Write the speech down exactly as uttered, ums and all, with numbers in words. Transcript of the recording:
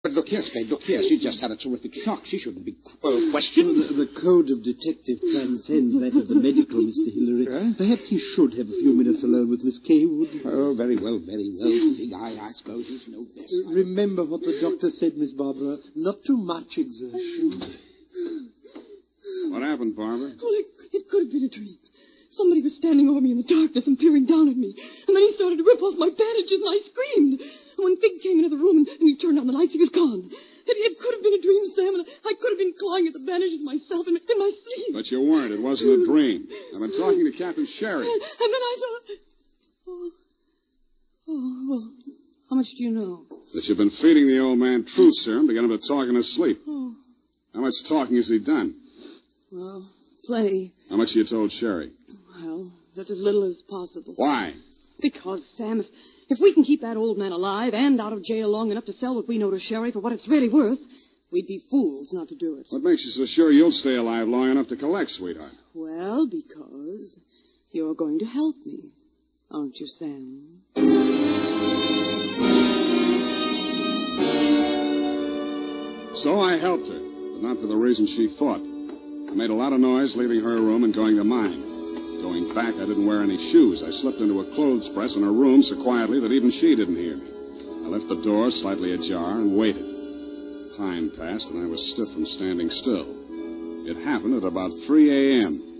But look here, Spade, look here. She just had a terrific shock. She shouldn't be uh, questioned. Well, the, the code of detective transcends that of the medical, Mister Hillary. Huh? Perhaps he should have a few minutes alone with Miss Cawood. Oh, very well, very well. Big Eye, I suppose, is no best. Uh, remember what the doctor said, Miss Barbara. Not too much exertion. What happened, Barbara? Well, it, it could have been a dream. Somebody was standing over me in the darkness and peering down at me. And then he started to rip off my bandages, and I screamed. And when Fig came into the room and, and he turned on the lights, he was gone. It, it could have been a dream, Sam, and I could have been clawing at the bandages myself in, in my sleep. But you weren't. It wasn't a dream. I've been talking to Captain Sherry. And, and then I thought... Oh, oh, well, how much do you know? That you've been feeding the old man truth serum to get him to talk in his sleep. Oh, How much talking has he done? well, plenty. How much you told Sherry? Well, that's as little as possible. Why? Because, Sam, if, if we can keep that old man alive and out of jail long enough to sell what we know to Sherry for what it's really worth, we'd be fools not to do it. What makes you so sure you'll stay alive long enough to collect, sweetheart? Well, because you're going to help me, aren't you, Sam? So I helped her, but not for the reason she thought. I made a lot of noise leaving her room and going to mine. Going back, I didn't wear any shoes. I slipped into a clothes press in her room so quietly that even she didn't hear me. I left the door slightly ajar and waited. Time passed, and I was stiff from standing still. It happened at about three a.m.